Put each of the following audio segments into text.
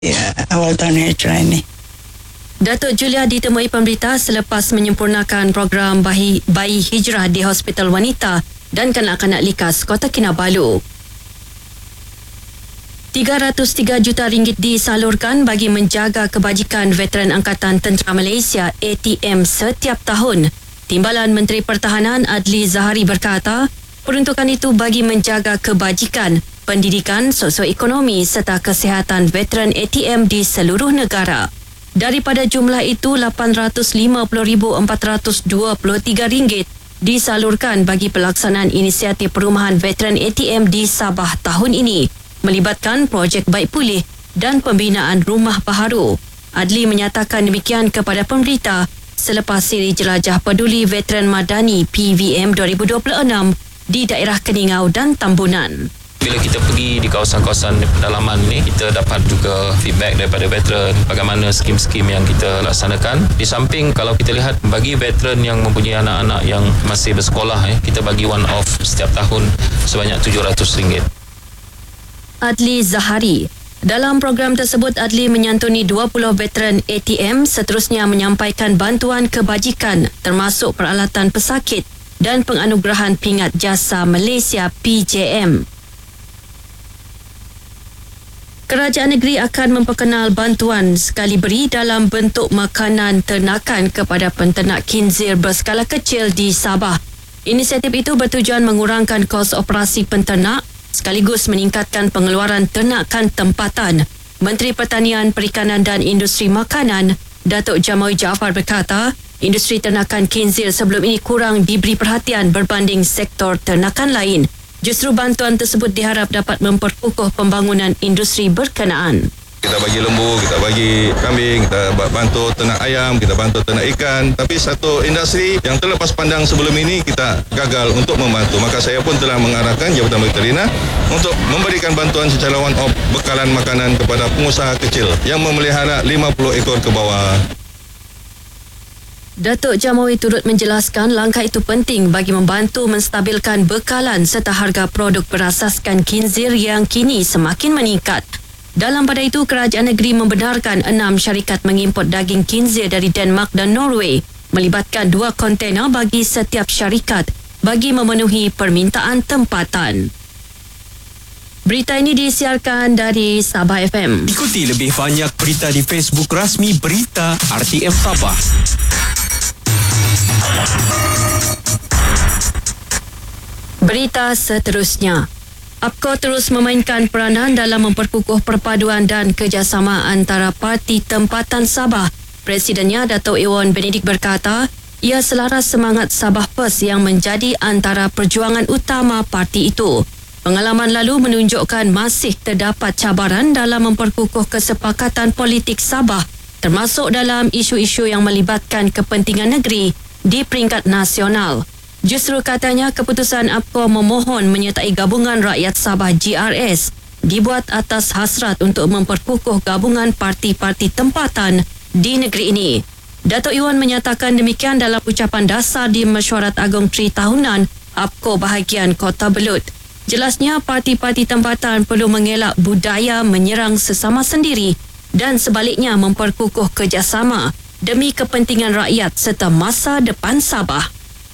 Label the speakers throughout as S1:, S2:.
S1: awal tahun hijrah ini.
S2: Datuk Julia ditemui pemberita selepas menyempurnakan program bayi hijrah di Hospital Wanita dan Kanak-kanak Likas, Kota Kinabalu. 303 juta ringgit disalurkan bagi menjaga kebajikan Veteran Angkatan Tentera Malaysia ATM setiap tahun. Timbalan Menteri Pertahanan Adli Zahari berkata, peruntukan itu bagi menjaga kebajikan, pendidikan, sosioekonomi serta kesihatan veteran ATM di seluruh negara. Daripada jumlah itu, RM850,423 disalurkan bagi pelaksanaan inisiatif perumahan veteran ATM di Sabah tahun ini, melibatkan projek baik pulih dan pembinaan rumah baharu. Adli menyatakan demikian kepada pemberita selepas siri jelajah peduli Veteran Madani PVM 2026 di daerah Keningau dan Tambunan.
S3: Bila kita pergi di kawasan-kawasan pedalaman ni, kita dapat juga feedback daripada veteran bagaimana skim-skim yang kita laksanakan. Di samping kalau kita lihat bagi veteran yang mempunyai anak-anak yang masih bersekolah, kita bagi one off setiap tahun sebanyak RM700.
S2: Adli Zahari. Dalam program tersebut, Adli menyantuni 20 veteran ATM, seterusnya menyampaikan bantuan kebajikan termasuk peralatan pesakit dan penganugerahan Pingat Jasa Malaysia PJM. Kerajaan negeri akan memperkenal bantuan sekali beri dalam bentuk makanan ternakan kepada penternak khinzir berskala kecil di Sabah. Inisiatif itu bertujuan mengurangkan kos operasi penternak sekaligus meningkatkan pengeluaran ternakan tempatan. Menteri Pertanian, Perikanan dan Industri Makanan, Datuk Jamawi Jaafar berkata, industri ternakan khinzir sebelum ini kurang diberi perhatian berbanding sektor ternakan lain. Justru bantuan tersebut diharap dapat memperkukuh pembangunan industri berkenaan.
S4: Kita bagi lembu, kita bagi kambing, kita bantu ternak ayam, kita bantu ternak ikan. Tapi satu industri yang terlepas pandang sebelum ini kita gagal untuk membantu. Maka saya pun telah mengarahkan Jabatan Veterina untuk memberikan bantuan secara one-off bekalan makanan kepada pengusaha kecil yang memelihara 50 ekor ke bawah.
S2: Datuk Jamawi turut menjelaskan langkah itu penting bagi membantu menstabilkan bekalan serta harga produk berasaskan khinzir yang kini semakin meningkat. Dalam pada itu, kerajaan negeri membenarkan 6 syarikat mengimport daging khinzir dari Denmark dan Norway, melibatkan 2 kontena bagi setiap syarikat bagi memenuhi permintaan tempatan. Berita ini disiarkan dari Sabah FM.
S5: Ikuti lebih banyak berita di Facebook rasmi Berita RTM Sabah.
S2: Berita seterusnya. APCO terus memainkan peranan dalam memperkukuh perpaduan dan kerjasama antara parti tempatan Sabah. Presidennya Datuk Ewan Benedict berkata, ia selaras semangat Sabah First yang menjadi antara perjuangan utama parti itu. Pengalaman lalu menunjukkan masih terdapat cabaran dalam memperkukuh kesepakatan politik Sabah, termasuk dalam isu-isu yang melibatkan kepentingan negeri di peringkat nasional. Justru katanya keputusan APCO memohon menyertai Gabungan Rakyat Sabah GRS dibuat atas hasrat untuk memperkukuh gabungan parti-parti tempatan di negeri ini. Datuk Iwan menyatakan demikian dalam ucapan dasar di Mesyuarat Agong Tri Tahunan APCO bahagian Kota Belud. Jelasnya parti-parti tempatan perlu mengelak budaya menyerang sesama sendiri dan sebaliknya memperkukuh kerjasama demi kepentingan rakyat serta masa depan Sabah.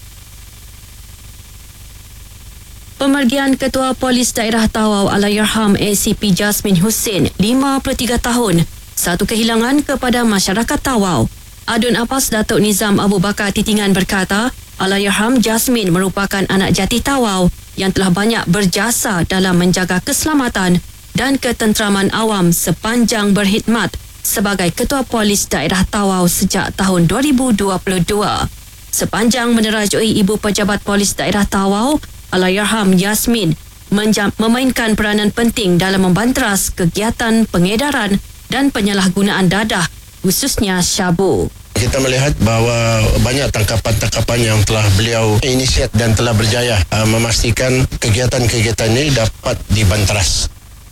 S2: Pemergian Ketua Polis Daerah Tawau Allahyarham ACP Jasmin Hussein, 53 tahun, satu kehilangan kepada masyarakat Tawau. Adun Apas Datuk Nizam Abu Bakar Titingan berkata, Allahyarham Jasmin merupakan anak jati Tawau yang telah banyak berjasa dalam menjaga keselamatan dan ketenteraman awam sepanjang berkhidmat sebagai Ketua Polis Daerah Tawau sejak tahun 2022. Sepanjang menerajui Ibu Pejabat Polis Daerah Tawau, Allahyarham Jasmin memainkan peranan penting dalam membanteras kegiatan pengedaran dan penyalahgunaan dadah, khususnya syabu.
S6: Kita melihat bahawa banyak tangkapan-tangkapan yang telah beliau inisiat dan telah berjaya memastikan kegiatan-kegiatan ini dapat dibanteras.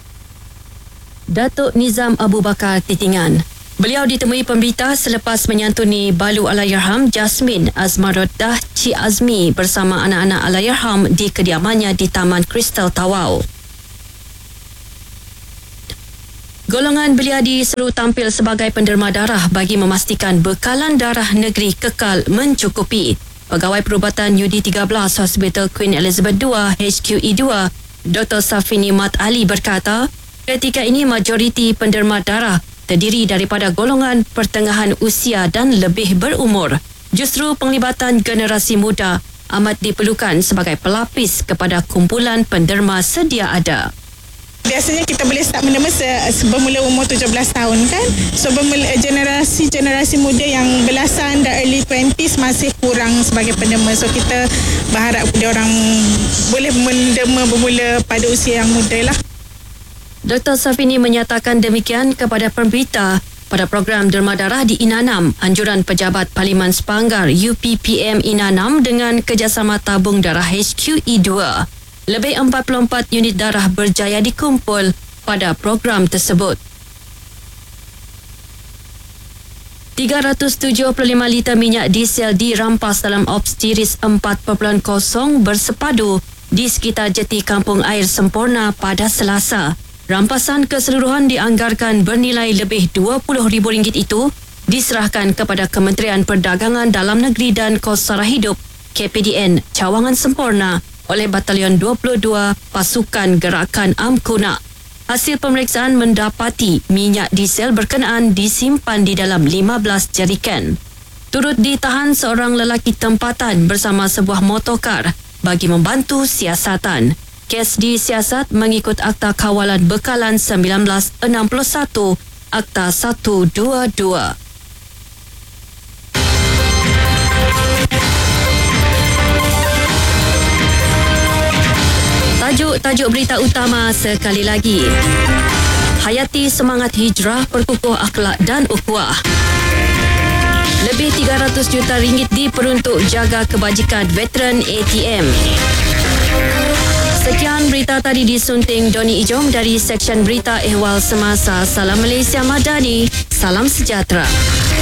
S2: Datuk Nizam Abu Bakar Titingan. Beliau ditemui pemberita selepas menyantuni balu Allahyarham Jasmin Azmaroddah Cik Azmi bersama anak-anak Allahyarham di kediamannya di Taman Kristal Tawau. Golongan belia diseru tampil sebagai penderma darah bagi memastikan bekalan darah negeri kekal mencukupi. Pegawai Perubatan UD13 Hospital Queen Elizabeth II HQE2 Dr. Safini Mat Ali berkata, ketika ini majoriti penderma darah terdiri daripada golongan pertengahan usia dan lebih berumur. Justru penglibatan generasi muda amat diperlukan sebagai pelapis kepada kumpulan penderma sedia ada.
S7: Biasanya kita boleh start menderma bermula umur 17 tahun kan. So generasi muda yang belasan dan early 20s masih kurang sebagai penderma. So kita berharap dia orang boleh menderma bermula pada usia yang muda lah.
S2: Dr. Safini menyatakan demikian kepada pemberita pada program derma darah di Inanam, anjuran Pejabat Parlimen Sepanggar UPPM Inanam dengan kerjasama tabung darah HQE2. Lebih 44 unit darah berjaya dikumpul pada program tersebut. 375 liter minyak diesel dirampas dalam Obstiris 4.0 bersepadu di sekitar jeti Kampung Air Sempurna pada Selasa. Rampasan keseluruhan dianggarkan bernilai lebih RM20,000 itu diserahkan kepada Kementerian Perdagangan Dalam Negeri dan Kos Sara Hidup KPDN Cawangan Sempurna oleh Batalion 22 Pasukan Gerakan Amkuna. Hasil pemeriksaan mendapati minyak diesel berkenaan disimpan di dalam 15 jerikan. Turut ditahan seorang lelaki tempatan bersama sebuah motorkar bagi membantu siasatan. Kes disiasat mengikut Akta Kawalan Bekalan 1961, Akta 122. Tajuk berita utama sekali lagi. Hayati semangat hijrah, perkukuh akhlak dan ukhuwah. Lebih 300 juta ringgit diperuntuk jaga kebajikan veteran ATM. Sekian berita tadi disunting Doni Ijom dari Seksyen Berita Ehwal Semasa. Salam Malaysia Madani, salam sejahtera.